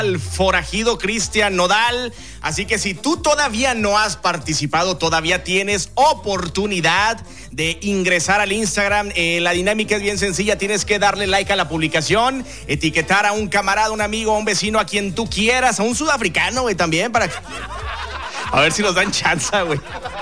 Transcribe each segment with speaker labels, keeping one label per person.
Speaker 1: al forajido Cristian Nodal. Así que si tú todavía no has participado, todavía tienes oportunidad de ingresar al Instagram. La dinámica es bien sencilla, tienes que darle like a la publicación, etiquetar a un camarada, un amigo, a un vecino, a quien tú quieras, a un sudafricano, güey, también, para que... A ver si nos dan chance, güey.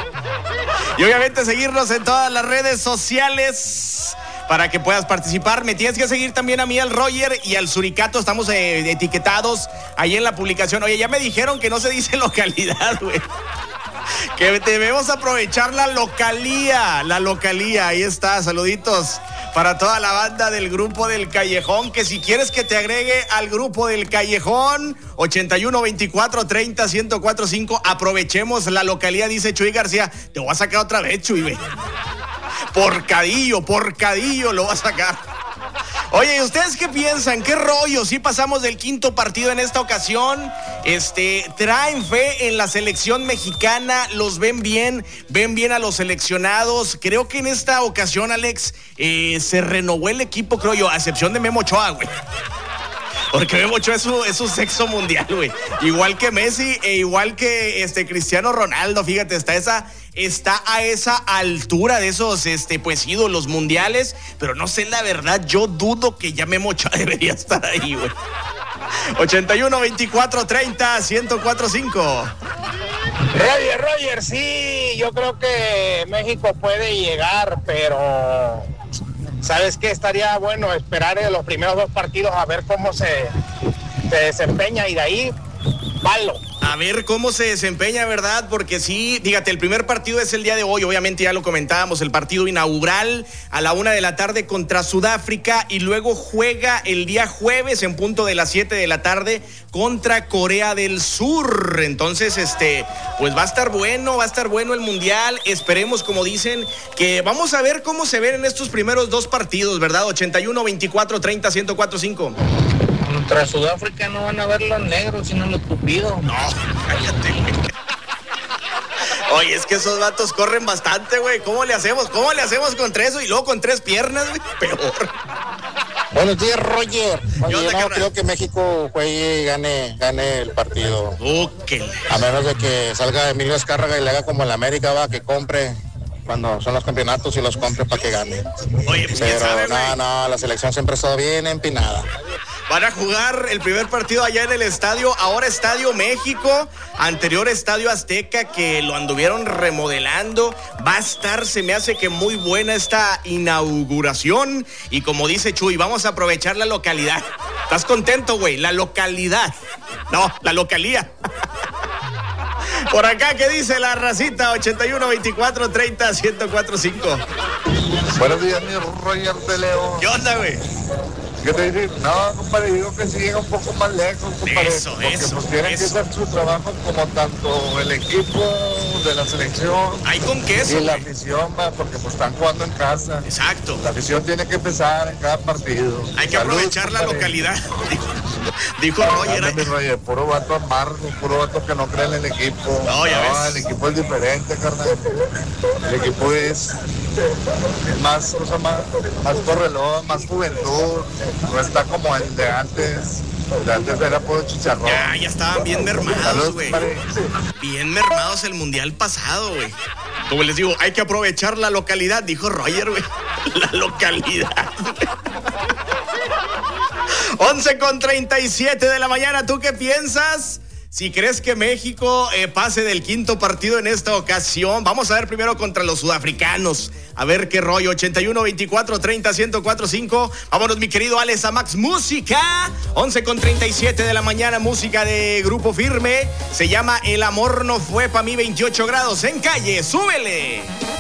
Speaker 1: Y obviamente seguirnos en todas las redes sociales para que puedas participar. Me tienes que seguir también a mí, al Roger y al Suricato. Estamos etiquetados ahí en la publicación. Oye, ya me dijeron que no se dice localidad, güey. Que debemos aprovechar la localía. Ahí está, saluditos para toda la banda del Grupo del Callejón, que si quieres que te agregue al Grupo del Callejón, 81 24 30 1045, aprovechemos la localía, dice Chuy García. Te voy a sacar otra vez, Chuy, güey. Porcadillo lo voy a sacar. Oye, ¿y ustedes qué piensan? ¿Qué rollo? ¿Sí pasamos del quinto partido en esta ocasión? ¿Traen fe en la selección mexicana? ¿Los ven bien? ¿Ven bien a los seleccionados? Creo que en esta ocasión, Alex, se renovó el equipo, creo yo, a excepción de Memo Ochoa, güey. Porque Memo Ochoa es su sexto mundial, güey. Igual que Messi e igual que Cristiano Ronaldo, fíjate, está a esa altura de esos pues ídolos mundiales, pero no sé, la verdad, yo dudo que ya Memo Ochoa debería estar ahí, güey. 81 24 30 1045.
Speaker 2: Roger, sí, yo creo que México puede llegar, pero ¿sabes qué? Estaría bueno esperar en los primeros dos partidos a ver cómo se desempeña y de ahí, palo.
Speaker 1: A ver cómo se desempeña, ¿verdad? Porque sí, fíjate, el primer partido es el día de hoy, obviamente ya lo comentábamos, el partido inaugural a la 1:00 p.m. contra Sudáfrica, y luego juega el día jueves en punto de las 7:00 p.m. contra Corea del Sur. Entonces, pues va a estar bueno el Mundial. Esperemos, como dicen, que vamos a ver cómo se ven en estos primeros dos partidos, ¿verdad? 81 24 30 1045.
Speaker 2: Contra Sudáfrica no van a ver los negros, sino los tupidos.
Speaker 1: No, cállate, güey. Oye, es que esos vatos corren bastante, güey. ¿Cómo le hacemos contra eso? Y luego con 3 piernas, güey, peor.
Speaker 2: Buenos días, Roger. Oye,
Speaker 1: yo
Speaker 2: no creo que México juegue y gane el partido. A menos de que salga Emilio Azcárraga y le haga como el América, va, que compre cuando son los campeonatos y los compre para que gane.
Speaker 1: Oye, pues
Speaker 2: pero
Speaker 1: sabe,
Speaker 2: no, la selección siempre ha estado bien empinada.
Speaker 1: Van a jugar el primer partido allá en el estadio, ahora Estadio México, anterior Estadio Azteca, que lo anduvieron remodelando. Va a estar, se me hace que muy buena esta inauguración. Y como dice Chuy, vamos a aprovechar la localidad. ¿Estás contento, güey? La localidad. No, la localía. Por acá, ¿qué dice la racita? 81 24 30 1045.
Speaker 3: Buenos días, mi Roger de León.
Speaker 1: ¿Qué onda, güey?
Speaker 3: ¿Qué te dice? No, compadre, digo que si llega un poco más lejos, compadre.
Speaker 1: Eso.
Speaker 3: Pues tienen que hacer su trabajo como tanto el equipo de la selección.
Speaker 1: Hay con queso,
Speaker 3: y la
Speaker 1: güey.
Speaker 3: afición, porque pues están jugando en casa.
Speaker 1: Exacto.
Speaker 3: La afición tiene que empezar en cada partido.
Speaker 1: Hay que aprovechar la localidad. Dijo
Speaker 3: Roger.
Speaker 1: Roger.
Speaker 3: Puro vato amargo, puro vato que no cree en el equipo.
Speaker 1: No, ya ves.
Speaker 3: El equipo es diferente, carnal. El equipo es más correlón, más juventud. No está como el de antes. De antes era puro chicharrón.
Speaker 1: Ya estaban bien mermados, güey. Bien mermados el mundial pasado, güey. Como les digo, hay que aprovechar la localidad, dijo Roger, güey. La localidad. 11:37 de la mañana, ¿tú qué piensas? Si crees que México pase del quinto partido en esta ocasión. Vamos a ver primero contra los sudafricanos. A ver qué rollo. 81 24 30 1045. Vámonos, mi querido Alex, a Max Música. 11:37 de la mañana, música de Grupo Firme. Se llama El amor no fue pa' mí, 28 grados en calle. ¡Súbele!